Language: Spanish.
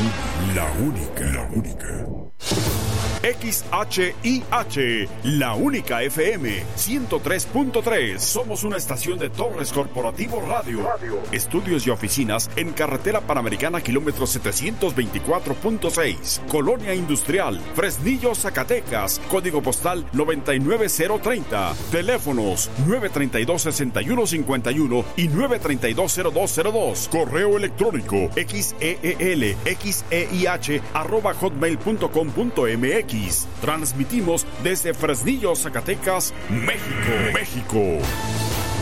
la única. XHIH, la única FM 103.3. Somos una estación de Torres Corporativo Radio. Estudios y oficinas en Carretera Panamericana, kilómetro 724.6. Colonia Industrial, Fresnillo, Zacatecas. Código postal 99030. Teléfonos 932-6151 y 932-0202. Correo electrónico xeelxeih@hotmail.com.mx. Transmitimos desde Fresnillo, Zacatecas, México.